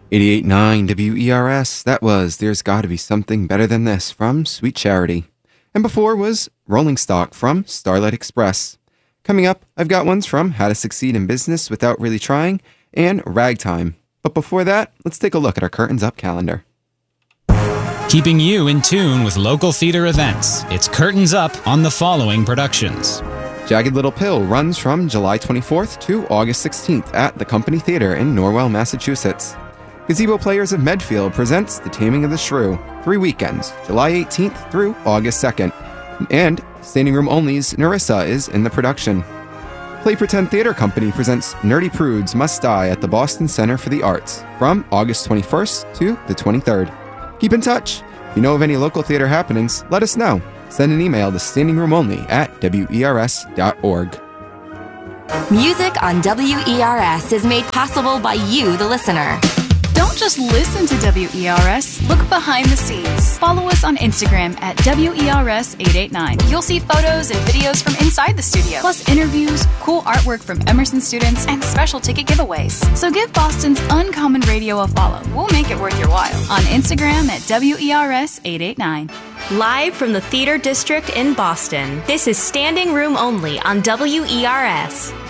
88.9 WERS, that was There's Gotta Be Something Better Than This from Sweet Charity. And before was Rolling Stock from Starlight Express. Coming up, I've got ones from How to Succeed in Business Without Really Trying and Ragtime. But before that, let's take a look at our Curtains Up calendar. Keeping you in tune with local theater events, it's Curtains Up on the following productions. Jagged Little Pill runs from July 24th to August 16th at the Company Theater in Norwell, Massachusetts. Gazebo Players of Medfield presents The Taming of the Shrew, 3 weekends, July 18th through August 2nd. And Standing Room Only's Nerissa is in the production. Play Pretend Theater Company presents Nerdy Prudes Must Die at the Boston Center for the Arts from August 21st to the 23rd. Keep in touch. If you know of any local theater happenings, let us know. Send an email to standingroom@wers.org. Music on WERS is made possible by you, the listener. Don't just listen to WERS, look behind the scenes. Follow us on Instagram at WERS889. You'll see photos and videos from inside the studio, plus interviews, cool artwork from Emerson students, and special ticket giveaways. So give Boston's Uncommon Radio a follow. We'll make it worth your while. On Instagram at WERS889. Live from the Theater District in Boston, this is Standing Room Only on WERS.